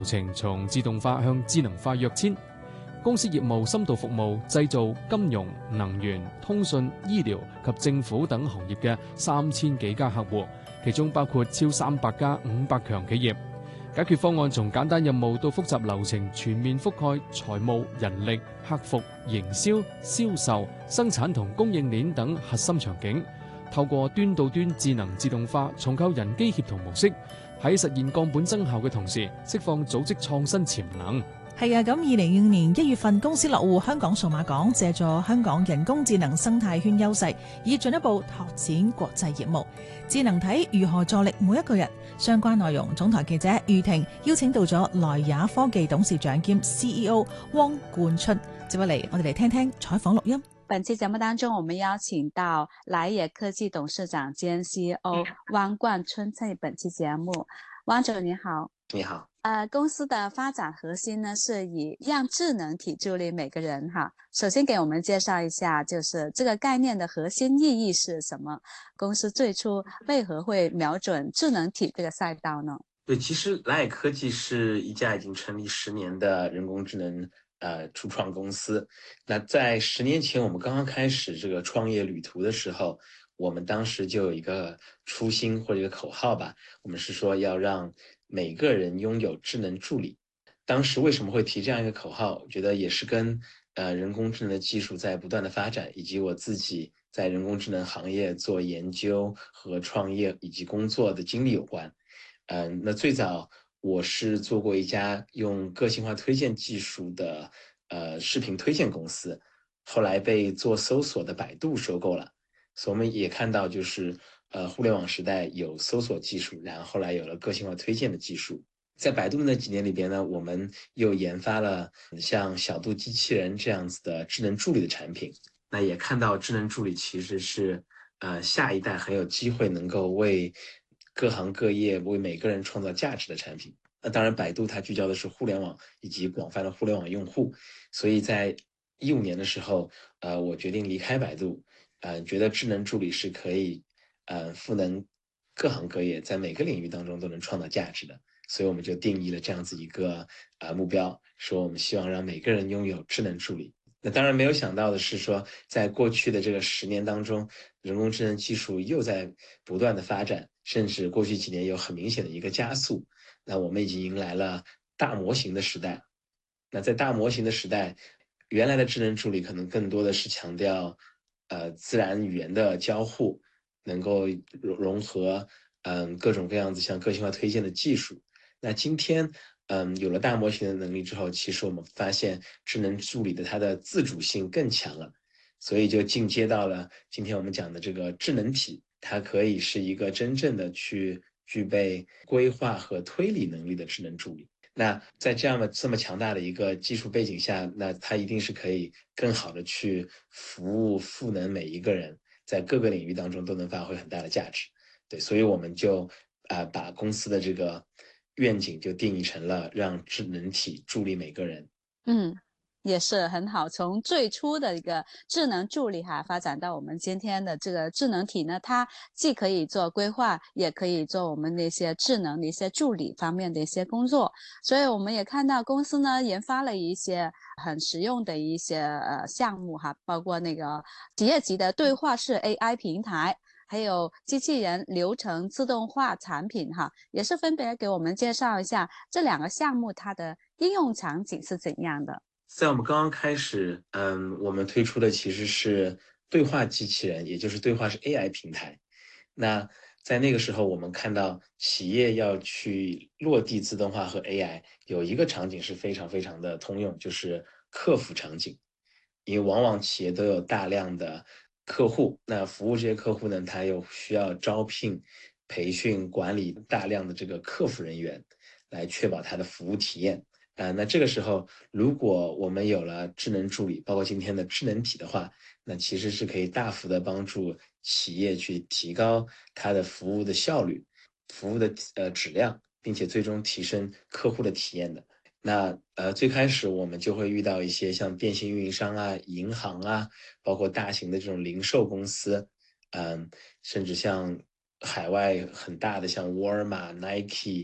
流程從自動化向智能化躍遷。公司業務深度服務製造、金融、能源、通訊、醫療及政府等行業嘅3000幾家客戶，其中包括超300家500強企業。解決方案從簡單任務到複雜流程，全面覆蓋財務、人力、客服、營銷、銷售、生產同供應鏈等核心場景。透過端到端智能自動化重構人機協同模式，喺實現降本增效嘅同時，釋放組織創新潛能。 係啊，咁2025年1月份，公司落戶香港數碼港，借助香港人工智能生態圈優勢，以進一步拓展國際業務。智能體如何助力每一個人？相關內容，總台記者余婷邀請到咗萊也科技董事長兼 CEO 汪冠春，接落嚟我哋嚟聽聽採訪錄音。 本期節目當中，我們邀請到萊也科技董事長兼 CEO 汪冠春參與本期節目。汪總你好。 你好。 公司的發展核心呢，是以讓智能體助力每個人哈。首先給我們介紹一下，就是這個概念的核心意義是什麼？公司最初為何會瞄準智能體這個賽道呢？ 對，其實萊也科技是一家已經成立10年的人工智能初創公司。那在10年前我們剛剛開始這個創業旅途的時候，我們當時就有一個初心或者一個口號吧，我們是說要讓每個人擁有智能助理。當時為什麼會提這樣一個口號？我覺得也是跟人工智能的技術在不斷的發展，以及我自己在人工智能行業做研究和創業以及工作的經歷有關。那最早我是做過一家用個性化推薦技術的視頻推薦公司，後來被做搜索的百度收購了。所以我們也看到就是互聯網時代有搜索技術，然後後來有了個性化推薦的技術。在百度那幾年裏邊呢，我們又研發了像小度機器人這樣子的智能助理的產品。那也看到智能助理其實是下一代很有機會能夠為各行各業為每個人創造價值的產品。那當然百度它聚焦的是互聯網以及廣泛的互聯網用戶，所以在2015年的時候我決定離開百度，覺得智能助理是可以賦能各行各業，在每個領域當中都能創造價值的，所以我們就定義了這樣子一個目標，說我們希望讓每個人擁有智能助理。那當然沒有想到的是說，在過去的這個10年當中，人工智能技術又在不斷的發展，甚至過去幾年有很明顯的一個加速。那我們已經迎來了大模型的時代。那在大模型的時代，原來的智能助理可能更多的是強調自然語言的交互，能夠融合各種各樣子像個性化推薦的技術。那今天有了大模型的能力之後，其實我們發現智能助理的它的自主性更強了，所以就進階到了今天我們講的這個智能體，它可以是一個真正的去具備規劃和推理能力的智能助理。那在這麼強大的一個技術背景下，那它一定是可以更好的去服務賦能每一個人，在各個領域當中都能發揮很大的價值。對，所以我們就把公司的這個願景就定義成了讓智能體助力每個人。 也是很好，從最初的一個智能助理發展到我們今天的這個智能體呢，它既可以做規劃，也可以做我們那些智能的一些助理方面的一些工作。所以我們也看到公司呢研發了一些很實用的一些項目包括那個企業級的對話式 AI 平台，還有機器人流程自動化產品也是分別給我們介紹一下這兩個項目它的應用場景是怎樣的。 在我們剛剛開始，我們推出的其實是對話機器人，也就是對話式 AI 平台。那在那個時候，我們看到企業要去落地自動化和 AI，有一個場景是非常非常的通用，就是客服場景。因為往往企業都有大量的客戶，那服務這些客戶呢，他又需要招聘、培訓、管理大量的這個客服人員，來確保他的服務體驗。那這個時候，如果我們有了智能助理，包括今天的智能體的話，那其實是可以大幅的幫助企業去提高它的服務的效率、服務的質量，並且最終提升客戶的體驗的。那最開始我們就會遇到一些像電信運營商啊、銀行啊，包括大型的這種零售公司，甚至像海外很大的像沃爾瑪、Nike。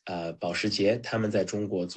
保时捷他们在中国做